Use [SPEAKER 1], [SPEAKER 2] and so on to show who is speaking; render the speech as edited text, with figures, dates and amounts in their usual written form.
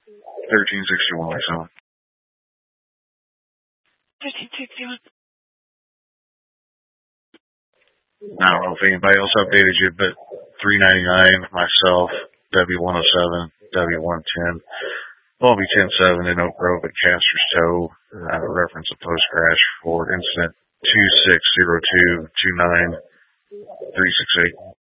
[SPEAKER 1] 1361 Lake Summit.
[SPEAKER 2] 1361.
[SPEAKER 1] I don't know if anybody else updated you, but 399, myself, W107, W110, Bobby 107 in Oak Grove at Caster's Toe, reference a post-crash for incident 260229 368.